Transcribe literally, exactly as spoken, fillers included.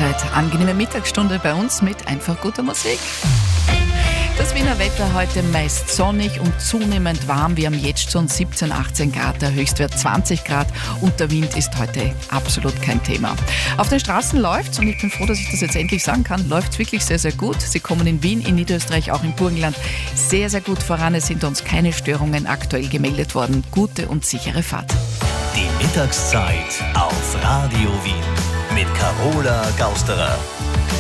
Mahlzeit, angenehme Mittagsstunde bei uns mit einfach guter Musik. Das Wiener Wetter heute meist sonnig und zunehmend warm. Wir haben jetzt schon siebzehn, achtzehn Grad, der Höchstwert zwanzig Grad und der Wind ist heute absolut kein Thema. Auf den Straßen läuft's und ich bin froh, dass ich das jetzt endlich sagen kann, läuft's wirklich sehr, sehr gut. Sie kommen in Wien, in Niederösterreich, auch im Burgenland sehr, sehr gut voran. Es sind uns keine Störungen aktuell gemeldet worden. Gute und sichere Fahrt. Die Mittagszeit auf Radio Wien mit Carola Gausterer.